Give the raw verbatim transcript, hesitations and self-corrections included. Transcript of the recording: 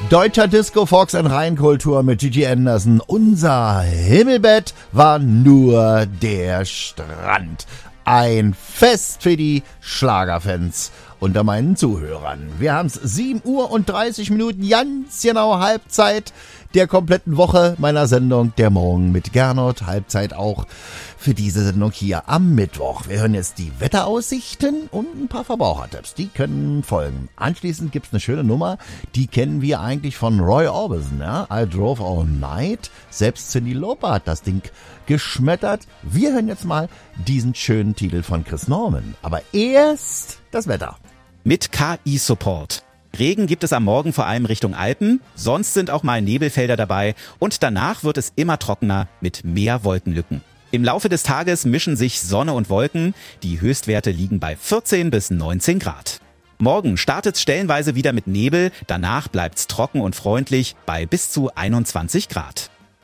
Deutscher Disco, Fox and Rheinkultur mit Gigi Anderson. Unser Himmelbett war nur der Strand. Ein Fest für die Schlagerfans unter meinen Zuhörern. Wir haben es sieben Uhr und dreißig Minuten, ganz genau Halbzeit der kompletten Woche meiner Sendung Der Morgen mit Gernot. Halbzeit auch für diese Sendung hier am Mittwoch. Wir hören jetzt die Wetteraussichten und ein paar Verbrauchertipps. Die können folgen. Anschließend gibt es eine schöne Nummer, die kennen wir eigentlich von Roy Orbison. Ja? I Drove All Night. Selbst Cyndi Lauper hat das Ding geschmettert. Wir hören jetzt mal diesen schönen Titel von Chris Norman. Aber erst das Wetter. Mit K I-Support. Regen gibt es am Morgen vor allem Richtung Alpen, sonst sind auch mal Nebelfelder dabei und danach wird es immer trockener mit mehr Wolkenlücken. Im Laufe des Tages mischen sich Sonne und Wolken, die Höchstwerte liegen bei vierzehn bis neunzehn Grad. Morgen startet es stellenweise wieder mit Nebel, danach bleibt's trocken und freundlich bei bis zu einundzwanzig Grad.